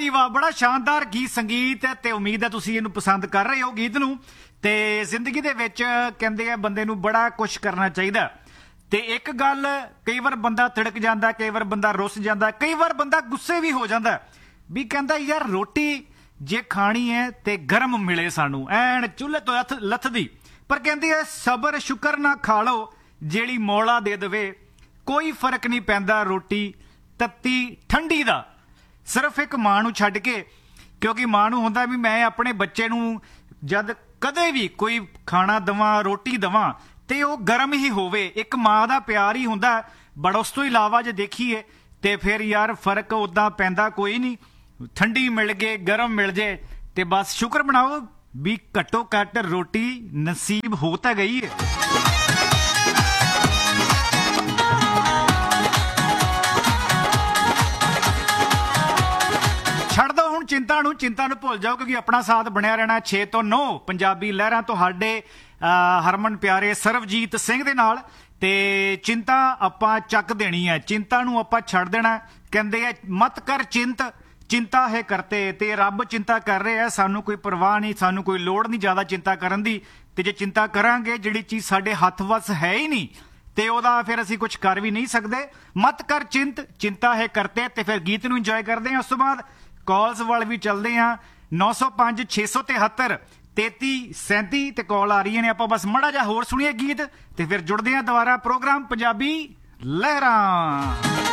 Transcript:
जी वाह, बड़ा शानदार गीत संगीत ते उम्मीद है तुसीं इहनूं पसंद कर रहे हो गीत नूं। ते जिंदगी दे विच कहंदे आ बंदे नूं बड़ा कुछ करना चाहिदा। ते एक गल, कई बार बंदा तिड़क जांदा, कई बार बंदा रुस जांदा, कई बार बंदा गुस्से भी हो जांदा भी कहंदा यार रोटी जे खानी है ते गर्म मिले सानू ऐन चुल्हे तो लथदी। पर कहंदी है सबर शुकर ना खा लो जेड़ी मौला दे देवे, कोई फर्क नहीं पैंदा रोटी तत्ती ठंडी दा। सिर्फ एक मां नूं छड्ड के, क्योंकि मां नूं हुंदा भी मैं अपने बच्चे नूं जद कदे भी कोई खाना दवां रोटी दवां ते वो गर्म ही होवे, एक मां दा प्यार ही हुंदा। बट उस तो इलावा जे देखीए ते फिर यार फर्क उदां पैंदा कोई नहीं। ठंडी मिल गए गर्म मिल जाए ते बस शुक्र मनाओ भी घट्टो घट रोटी नसीब हो तां गई है। ਛੱਡ ਦੋ ਹੁਣ चिंता ਨੂੰ ਭੁੱਲ ਜਾਓ, क्योंकि अपना साथ ਬਣਿਆ ਰਹਿਣਾ 6 ਤੋਂ 9 ਪੰਜਾਬੀ ਲਹਿਰਾਂ ਤੁਹਾਡੇ ਹਰਮਨ ਪਿਆਰੇ ਸਰਵਜੀਤ ਸਿੰਘ ਦੇ ਨਾਲ। ਤੇ ਚਿੰਤਾ ਆਪਾਂ ਚੱਕ ਦੇਣੀ ਹੈ, ਚਿੰਤਾ ਨੂੰ ਆਪਾਂ ਛੱਡ ਦੇਣਾ। ਕਹਿੰਦੇ ਆ ਮਤ ਕਰ ਚਿੰਤਾ ਹੈ ਕਰਤੇ, ਤੇ ਰੱਬ ਚਿੰਤਾ ਕਰ ਰਿਹਾ, ਸਾਨੂੰ ਕੋਈ ਪਰਵਾਹ ਨਹੀਂ, ਸਾਨੂੰ ਕੋਈ ਲੋੜ ਨਹੀਂ ਜ਼ਿਆਦਾ ਚਿੰਤਾ ਕਰਨ ਦੀ। ਤੇ ਜੇ ਚਿੰਤਾ ਕਰਾਂਗੇ ਜਿਹੜੀ ਚੀਜ਼ ਸਾਡੇ ਹੱਥ ਵੱਸ ਹੈ ਹੀ ਨਹੀਂ ਤੇ ਉਹਦਾ ਫਿਰ ਅਸੀਂ ਕੁਝ ਕਰ ਵੀ ਨਹੀਂ ਸਕਦੇ। ਮਤ ਕਰ ਚਿੰਤਾ ਹੈ ਕਰਤੇ। ਤੇ ਫਿਰ ਗੀਤ ਨੂੰ ਇੰਜੋਏ ਕਰਦੇ ਹਾਂ, ਉਸ ਤੋਂ ਬਾਅਦ ਕਾਲਸ ਵੱਲ ਵੀ ਚੱਲਦੇ ਹਾਂ। 905 673 3337 ਤੇ ਕਾਲ ਆ ਰਹੀਆਂ ਨੇ। ਆਪਾਂ ਬਸ ਮਾੜਾ ਜਿਹਾ ਹੋਰ ਸੁਣੀਏ ਗੀਤ ਤੇ ਫਿਰ ਜੁੜਦੇ ਹਾਂ ਦੁਬਾਰਾ ਪ੍ਰੋਗਰਾਮ ਪੰਜਾਬੀ ਲਹਿਰਾਂ।